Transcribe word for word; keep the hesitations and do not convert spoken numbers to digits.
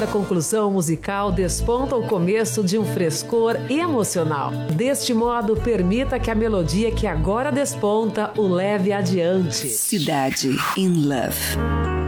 cada conclusão musical desponta o começo de um frescor emocional. Deste modo, permita que a melodia que agora desponta o leve adiante. Cidade in Love.